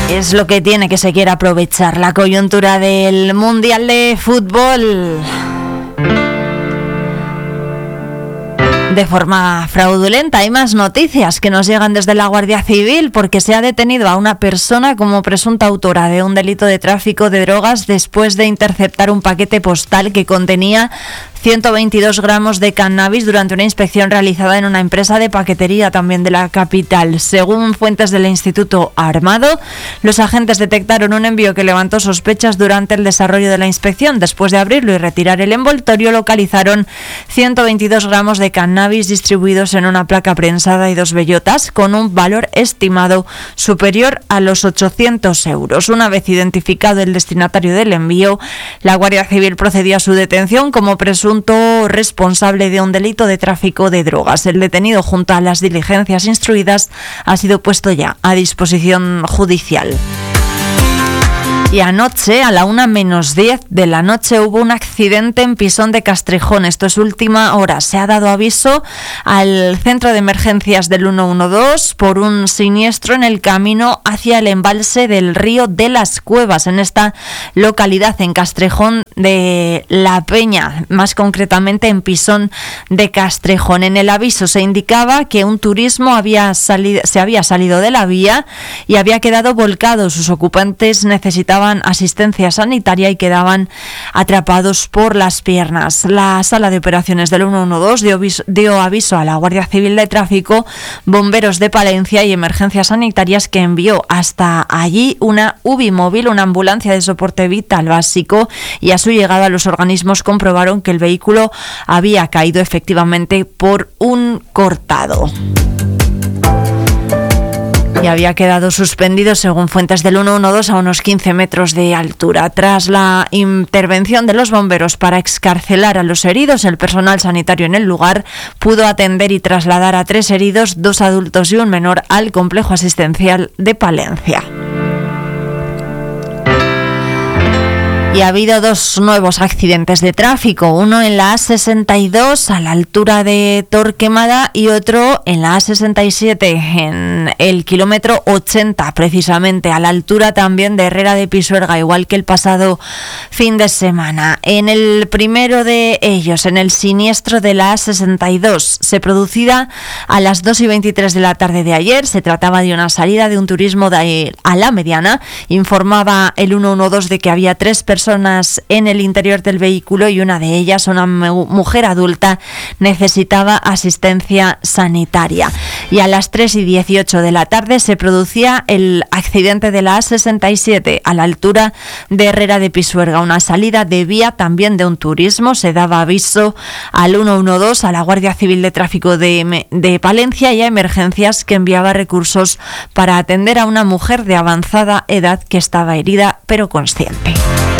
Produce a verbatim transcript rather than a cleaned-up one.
Es lo que tiene, que se quiere aprovechar la coyuntura del Mundial de Fútbol de forma fraudulenta. Hay más noticias que nos llegan desde la Guardia Civil, porque se ha detenido a una persona como presunta autora de un delito de tráfico de drogas después de interceptar un paquete postal que contenía ciento veintidós gramos de cannabis durante una inspección realizada en una empresa de paquetería también de la capital. Según fuentes del Instituto Armado, los agentes detectaron un envío que levantó sospechas durante el desarrollo de la inspección. Después de abrirlo y retirar el envoltorio, localizaron ciento veintidós gramos de cannabis distribuidos en una placa prensada y dos bellotas con un valor estimado superior a los ochocientos euros. Una vez identificado el destinatario del envío, la Guardia Civil procedió a su detención como presunto responsable de un delito de tráfico de drogas. El detenido, junto a las diligencias instruidas, ha sido puesto ya a disposición judicial. Y anoche, a la una menos diez de la noche, hubo un accidente en Pisón de Castrejón. Esto es última hora. Se ha dado aviso al centro de emergencias del ciento doce por un siniestro en el camino hacia el embalse del río de las Cuevas, en esta localidad, en Castrejón de la Peña, más concretamente en Pisón de Castrejón. En el aviso se indicaba que un turismo había salido, se había salido de la vía y había quedado volcado. Sus ocupantes necesitaban asistencia sanitaria y quedaban atrapados por las piernas. La sala de operaciones del ciento doce dio, dio aviso a la Guardia Civil de Tráfico, bomberos de Palencia y emergencias sanitarias, que envió hasta allí una U B I móvil, una ambulancia de soporte vital básico, y a su llegada los organismos comprobaron que el vehículo había caído efectivamente por un cortado y había quedado suspendido, según fuentes del ciento doce, a unos quince metros de altura. Tras la intervención de los bomberos para excarcelar a los heridos, el personal sanitario en el lugar pudo atender y trasladar a tres heridos, dos adultos y un menor, al complejo asistencial de Palencia. Y ha habido dos nuevos accidentes de tráfico, uno en la A sesenta y dos a la altura de Torquemada y otro en la A sesenta y siete en el kilómetro ochenta, precisamente a la altura también de Herrera de Pisuerga, igual que el pasado fin de semana. En el primero de ellos, en el siniestro de la A sesenta y dos, se producía a las dos y veintitrés de la tarde de ayer. Se trataba de una salida de un turismo de a la Mediana. Informaba el ciento doce de que había tres personas personas en el interior del vehículo y una de ellas, una mujer adulta, necesitaba asistencia sanitaria. Y a las tres y dieciocho de la tarde se producía el accidente de la A sesenta y siete a la altura de Herrera de Pisuerga, una salida de vía también de un turismo. Se daba aviso al ciento doce, a la Guardia Civil de Tráfico de, de Palencia y a Emergencias, que enviaba recursos para atender a una mujer de avanzada edad que estaba herida pero consciente.